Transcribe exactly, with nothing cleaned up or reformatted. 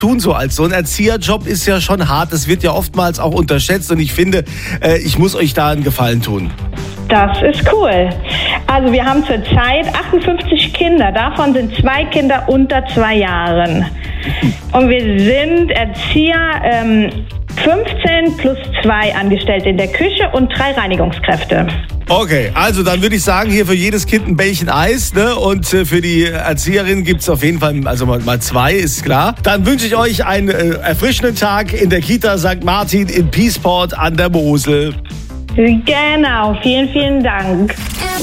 tun so als so ein Erzieherjob ist ja schon hart. Das wird ja oftmals auch unterschätzt und ich finde, äh, ich muss euch da einen Gefallen tun. Das ist cool. Also wir haben zurzeit achtundfünfzig Kinder, davon sind zwei Kinder unter zwei Jahren. Und wir sind Erzieher, ähm, fünfzehn plus zwei Angestellte in der Küche und drei Reinigungskräfte. Okay, also dann würde ich sagen, hier für jedes Kind ein Bällchen Eis, ne? Und äh, für die Erzieherin gibt es auf jeden Fall, also mal, mal zwei, ist klar. Dann wünsche ich euch einen äh, erfrischenden Tag in der Kita Sankt Martin in Peaceport an der Mosel. Genau, vielen, vielen Dank.